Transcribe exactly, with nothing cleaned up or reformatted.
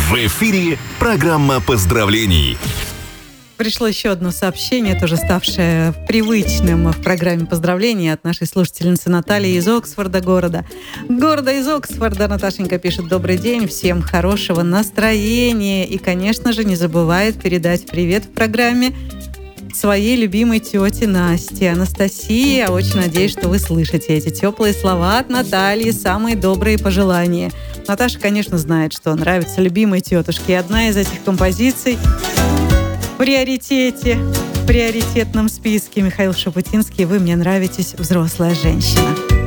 В эфире программа поздравлений. Пришло еще одно сообщение, тоже ставшее привычным в программе поздравлений от нашей слушательницы Натальи из Оксфорда города. Города из Оксфорда Наташенька пишет: добрый день, всем хорошего настроения. И, конечно же, не забывает передать привет в программе своей любимой тете Насте. Анастасия, я очень надеюсь, что вы слышите эти теплые слова от Натальи, самые добрые пожелания. Наташа, конечно, знает, что нравится любимой тетушке. И одна из этих композиций в приоритете, в приоритетном списке. Михаил Шуфутинский «Вы мне нравитесь, взрослая женщина».